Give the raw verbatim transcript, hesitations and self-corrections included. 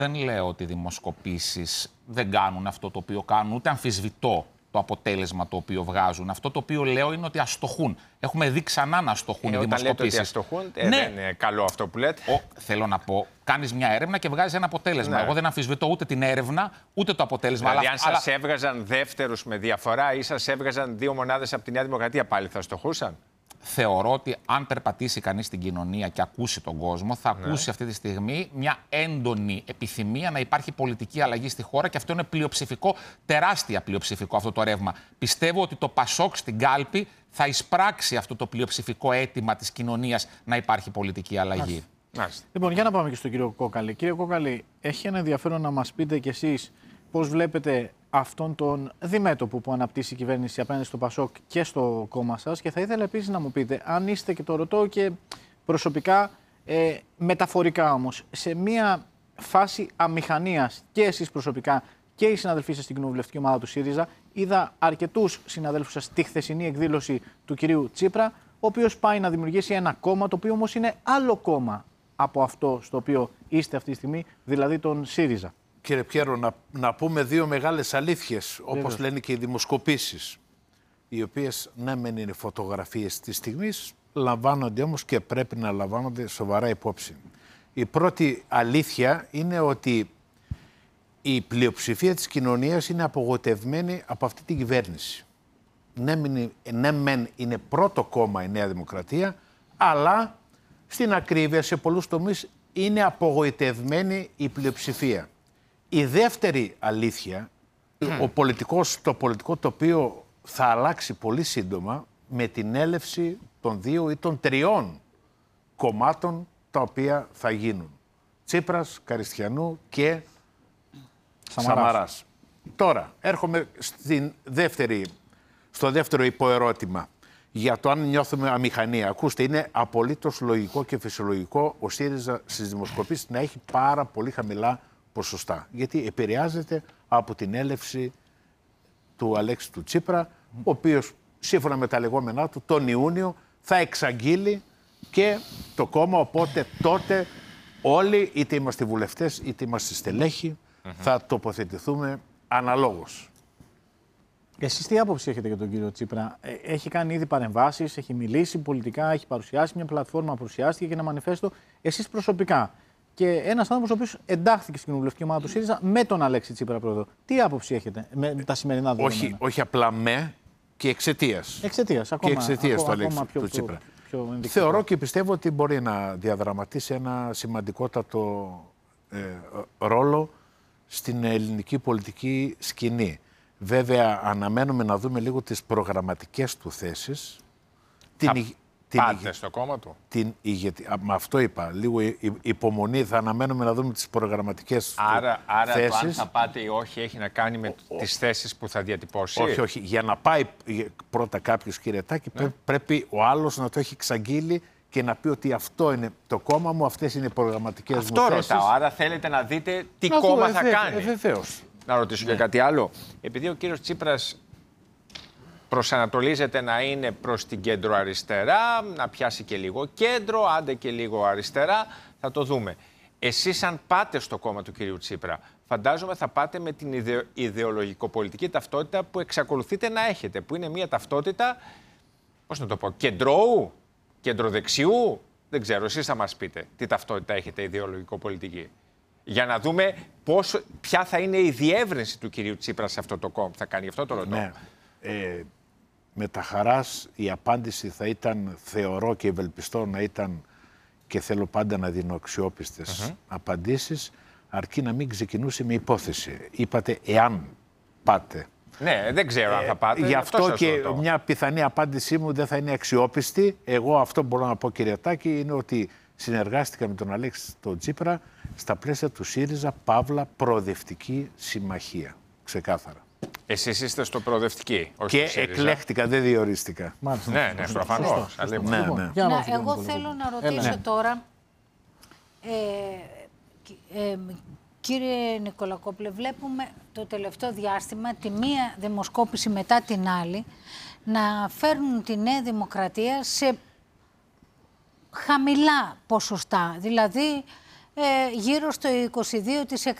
Δεν λέω ότι οι δημοσκοπήσεις δεν κάνουν αυτό το οποίο κάνουν, ούτε αμφισβητώ το αποτέλεσμα το οποίο βγάζουν. Αυτό το οποίο λέω είναι ότι αστοχούν. Έχουμε δει ξανά να αστοχούν ε, οι δημοσκοπήσεις. Όταν λέτε ότι αστοχούν, ε, ναι. δεν είναι καλό αυτό που λέτε. Ο, θέλω να πω, κάνεις μια έρευνα και βγάζεις ένα αποτέλεσμα. Ναι. Εγώ δεν αμφισβητώ ούτε την έρευνα, ούτε το αποτέλεσμα. Δηλαδή, αλλά, αν σας αλλά... έβγαζαν δεύτερους με διαφορά ή σας έβγαζαν δύο μονάδες από τη Νέα Δημοκρατία, πάλι θα αστοχούσαν? Θεωρώ ότι αν περπατήσει κανείς στην κοινωνία και ακούσει τον κόσμο, θα ναι. ακούσει αυτή τη στιγμή μια έντονη επιθυμία να υπάρχει πολιτική αλλαγή στη χώρα και αυτό είναι πλειοψηφικό, τεράστια πλειοψηφικό αυτό το ρεύμα. Πιστεύω ότι το Πασόκ στην κάλπη θα εισπράξει αυτό το πλειοψηφικό αίτημα της κοινωνίας να υπάρχει πολιτική αλλαγή. Άς. Λοιπόν, για να πάμε και στον κύριο Κόκαλη. Κύριε Κόκαλη, έχει ένα ενδιαφέρον να μας πείτε κι εσείς πώς βλέπετε αυτόν τον διμέτωπο που αναπτύσσει η κυβέρνηση απέναντι στο Πασόκ και στο κόμμα σας. Και θα ήθελα επίσης να μου πείτε, αν είστε, και το ρωτώ και προσωπικά, ε, μεταφορικά όμως, σε μια φάση αμηχανίας και εσείς προσωπικά και οι συναδελφοί σας στην κοινοβουλευτική ομάδα του ΣΥΡΙΖΑ, είδα αρκετούς συναδέλφους σας στη χθεσινή εκδήλωση του κυρίου Τσίπρα, ο οποίος πάει να δημιουργήσει ένα κόμμα, το οποίο όμως είναι άλλο κόμμα από αυτό στο οποίο είστε αυτή τη στιγμή, δηλαδή τον ΣΥΡΙΖΑ. Κύριε Πιέρο, να, να πούμε δύο μεγάλες αλήθειες, όπως λένε και οι δημοσκοπήσεις, οι οποίες ναι μεν είναι φωτογραφίες της στιγμής, λαμβάνονται όμως και πρέπει να λαμβάνονται σοβαρά υπόψη. Η πρώτη αλήθεια είναι ότι η πλειοψηφία της κοινωνίας είναι απογοητευμένη από αυτή την κυβέρνηση. Ναι, ναι μεν είναι πρώτο κόμμα η Νέα Δημοκρατία, αλλά στην ακρίβεια σε πολλούς τομείς είναι απογοητευμένη η πλειοψηφία. Η δεύτερη αλήθεια, mm. ο πολιτικός, το πολιτικό τοπίο θα αλλάξει πολύ σύντομα με την έλευση των δύο ή των τριών κομμάτων τα οποία θα γίνουν. Τσίπρας, Καριστιανού και Σαμαράς. Σαμαράς. Τώρα, έρχομαι στην δεύτερη, στο δεύτερο υποερώτημα για το αν νιώθουμε αμηχανία. Ακούστε, είναι απολύτως λογικό και φυσιολογικό ο ΣΥΡΙΖΑ στις δημοσκοπήσεις να έχει πάρα πολύ χαμηλά ποσοστά. Γιατί επηρεάζεται από την έλευση του Αλέξη του Τσίπρα, ο οποίος σύμφωνα με τα λεγόμενά του τον Ιούνιο θα εξαγγείλει και το κόμμα, οπότε τότε όλοι, είτε είμαστε βουλευτές είτε είμαστε στελέχοι, mm-hmm. θα τοποθετηθούμε αναλόγως. Εσείς τι άποψη έχετε για τον κύριο Τσίπρα? Έχει κάνει ήδη παρεμβάσεις, έχει μιλήσει πολιτικά, έχει παρουσιάσει μια πλατφόρμα, παρουσιάστηκε και ένα μανιφέστο. Εσείς προσωπικά και ένας άνθρωπος ο οποίος εντάχθηκε στην κοινοβουλευτική ομάδα του ΣΥΡΙΖΑ με τον Αλέξη Τσίπρα πρόεδρο. Τι άποψη έχετε με τα σημερινά δεδομένα? Όχι, όχι απλά με και εξαιτίας. Εξαιτίας, ακόμα, και εξαιτίας του Αλέξη πιο, του Τσίπρα. Πιο, πιο Θεωρώ και πιστεύω ότι μπορεί να διαδραματίσει ένα σημαντικότατο ε, ρόλο στην ελληνική πολιτική σκηνή. Βέβαια, αναμένουμε να δούμε λίγο τις προγραμματικές του θέσεις. Θα την, πάτε την, στο κόμμα του. Την ηγετη... Με αυτό είπα, λίγο υπομονή, θα αναμένουμε να δούμε τις προγραμματικές άρα, του άρα θέσεις. Άρα το αν θα πάτε ή όχι έχει να κάνει με ο, τις θέσεις που θα διατυπώσει. Όχι, όχι. Για να πάει πρώτα κάποιος, κύριε Τάκη, ναι. πρέπει ο άλλος να το έχει εξαγγείλει και να πει ότι αυτό είναι το κόμμα μου, αυτές είναι οι προγραμματικές μου θέσεις. Αυτό ρωτάω. Άρα θέλετε να δείτε τι να κόμμα δω, θα ε, κάνει. Ε, βεβαίως. Να ρωτήσω ναι. και κάτι άλλο. Επειδή ο κύριος Τσίπρας προσανατολίζεται να είναι προς την κέντρο αριστερά, να πιάσει και λίγο κέντρο, άντε και λίγο αριστερά, θα το δούμε. Εσείς αν πάτε στο κόμμα του κυρίου Τσίπρα, φαντάζομαι θα πάτε με την ιδεο, ιδεολογικοπολιτική ταυτότητα που εξακολουθείτε να έχετε, που είναι μια ταυτότητα, πώς να το πω, κεντρώου, κεντροδεξιού, δεν ξέρω, εσείς θα μας πείτε τι ταυτότητα έχετε ιδεολογικοπολιτική. Για να δούμε πώς, ποια θα είναι η διεύρυνση του κυρίου Τσίπρα σε αυτό το κόμμα που θα κάνει. Αυτό το ρωτώ. Ναι. Ε, με τα χαράς η απάντηση θα ήταν, θεωρώ και ευελπιστώ να ήταν, και θέλω πάντα να δίνω αξιόπιστες uh-huh. απαντήσεις, αρκεί να μην ξεκινούσε με υπόθεση. Είπατε εάν πάτε. Ναι, δεν ξέρω ε, αν θα πάτε. Γι' αυτό, αυτό και ρωτώ. Μια πιθανή απάντησή μου δεν θα είναι αξιόπιστη. Εγώ αυτό μπορώ να πω, κύριε Τάκη, είναι ότι συνεργάστηκα με τον Αλέξη τον Τσίπρα στα πλαίσια του ΣΥΡΙΖΑ, παύλα, προοδευτική συμμαχία. Ξεκάθαρα. Εσείς είστε στο προοδευτική, όχι και στο εκλέχτηκα, δεν διορίστηκα. Μάλιστα. Ναι, ναι, προφανώς. Ναι, ναι. Να, εγώ θέλω να ρωτήσω Έλα. τώρα, ε, ε, κύριε Νικολακόπουλε, βλέπουμε το τελευταίο διάστημα τη μία δημοσκόπηση μετά την άλλη να φέρνουν τη Νέα Δημοκρατία σε χαμηλά ποσοστά. Δηλαδή, ε, ε, γύρω στο είκοσι δύο τοις εκατό.